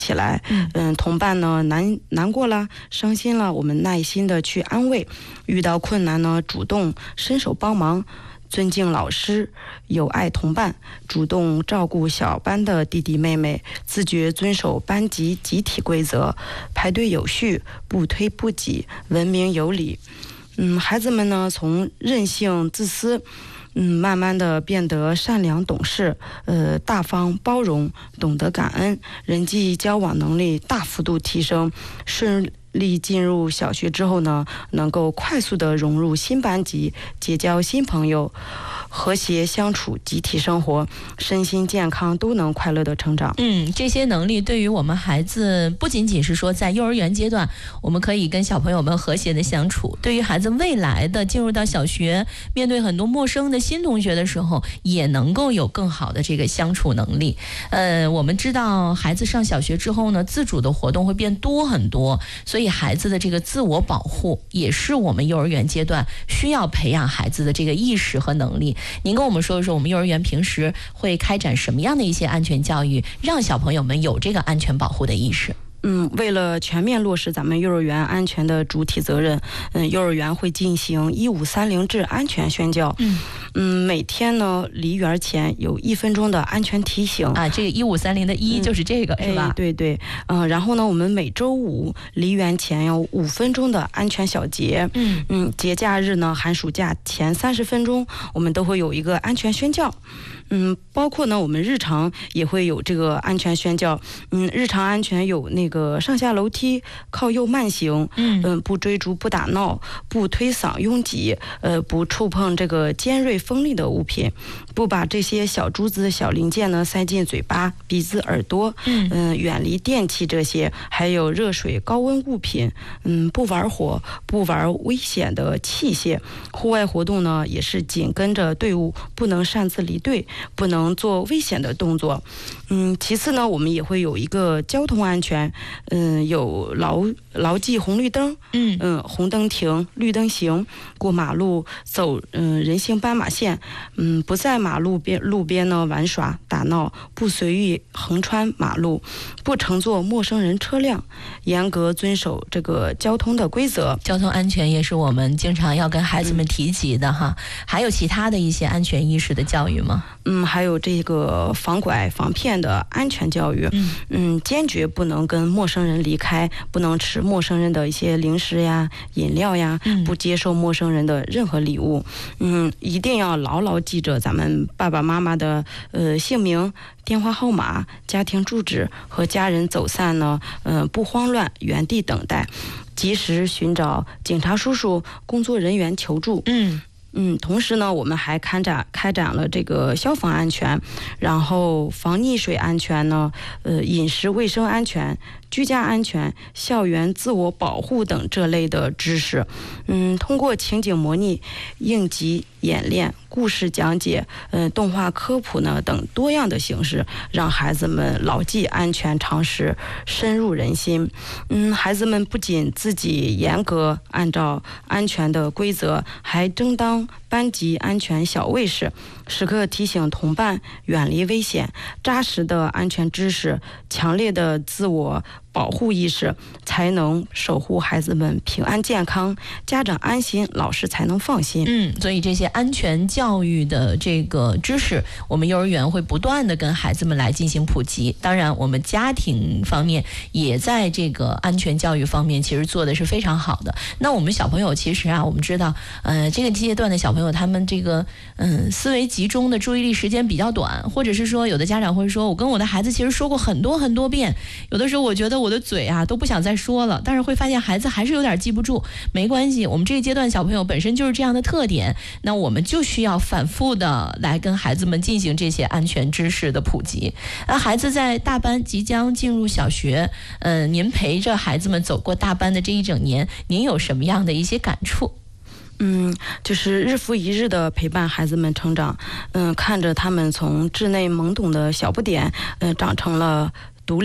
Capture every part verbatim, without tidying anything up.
起来。嗯，同伴呢难难过了、伤心了，我们耐心的去安慰；遇到困难呢，主动伸手帮忙。尊敬老师，友爱同伴，主动照顾小班的弟弟妹妹，自觉遵守班级集体规则，排队有序，不推不挤，文明有礼。嗯，孩子们呢，从任性自私，嗯，慢慢的变得善良懂事，呃，大方包容，懂得感恩，人际交往能力大幅度提升，顺利进入小学之后呢，能够快速的融入新班级，结交新朋友，和谐相处，集体生活，身心健康都能快乐的成长。 嗯，这些能力对于我们孩子不仅仅是说在幼儿园阶段我们可以跟小朋友们和谐的相处，对于孩子未来的进入到小学，面对很多陌生的新同学的时候，也能够有更好的这个相处能力。呃，我们知道孩子上小学之后呢，自主的活动会变多很多，所以孩子的这个自我保护也是我们幼儿园阶段需要培养孩子的这个意识和能力。您跟我们说一说，我们幼儿园平时会开展什么样的一些安全教育，让小朋友们有这个安全保护的意识？ 嗯，为了全面落实咱们幼儿园安全的主体责任，嗯，幼儿园会进行一五三零制安全宣教。嗯嗯，每天呢离园前有一分钟的安全提醒啊，这个一五三零的一就是这个、嗯、是吧？ 哎、对对，嗯、呃，然后呢，我们每周五离园前有五分钟的安全小节。嗯嗯，节假日呢，寒暑假前三十分钟，我们都会有一个安全宣教。嗯，包括呢，我们日常也会有这个安全宣教。嗯，日常安全有那个上下楼梯靠右慢行，嗯、呃，不追逐不打闹，不推搡拥挤，呃，不触碰这个尖锐锋利的物品，不把这些小珠子小零件呢塞进嘴巴、鼻子、耳朵，嗯、呃，远离电器这些，还有热水、高温物品，嗯，不玩火，不玩危险的器械。户外活动呢也是紧跟着队伍，不能擅自离队。不能做危险的动作。嗯，其次呢，我们也会有一个交通安全，嗯，有牢牢记红绿灯，嗯嗯，红灯停，绿灯行，过马路走嗯人行斑马线，嗯，不在马路边路边呢玩耍打闹，不随意横穿马路，不乘坐陌生人车辆，严格遵守这个交通的规则。 交通安全也是我们经常要跟孩子们提及的哈。嗯、还有其他的一些安全意识的教育吗？ 嗯，还有这个防拐防骗的安全教育。嗯嗯，坚决不能跟陌生人离开，不能吃陌生人的一些零食呀、饮料呀，嗯、不接受陌生人的任何礼物。嗯，一定要牢牢记着咱们爸爸妈妈的呃姓名、电话号码、家庭住址，和家人走散呢，呃，不慌乱，原地等待，及时寻找警察叔叔、工作人员求助。嗯。嗯，同时呢，我们还开展开展了这个消防安全，然后防溺水安全呢，呃，饮食卫生安全、居家安全、校园自我保护等这类的知识。嗯，通过情景模拟、应急演练、故事讲解、呃，动画科普呢等多样的形式，让孩子们牢记安全常识，深入人心。嗯，孩子们不仅自己严格按照安全的规则，还争当班级安全小卫士，时刻提醒同伴远离危险。扎实的安全知识，强烈的自我保护意识，才能守护孩子们平安健康，家长安心，老师才能放心。 嗯，所以这些安全教育的这个知识，我们幼儿园会不断的跟孩子们来进行普及。当然，我们家庭方面也在这个安全教育方面其实做的是非常好的。那我们小朋友其实啊，我们知道，呃，这个阶段的小朋友他们这个嗯思维集中的注意力时间比较短，或者是说有的家长会说，我跟我的孩子其实说过很多很多遍，有的时候我觉得我的嘴啊都不想再说了，但是会发现孩子还是有点记不住。没关系，我们这个阶段小朋友本身就是这样的特点，那我们就需要反复的来跟孩子们进行这些安全知识的普及。那孩子在大班即将进入小学，呃，您陪着孩子们走过大班的这一整年，您有什么样的一些感触？ 嗯，就是日复一日的陪伴孩子们成长，嗯，看着他们从稚内懵懂的小不点，嗯、呃，长成了独立、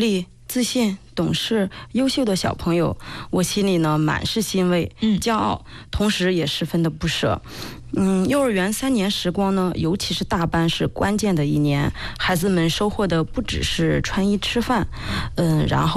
自信、懂事、优秀的小朋友，我心里呢满是欣慰、骄傲，同时也十分的不舍。嗯，幼儿园三年时光呢，尤其是大班是关键的一年，孩子们收获的不只是穿衣吃饭，嗯，然后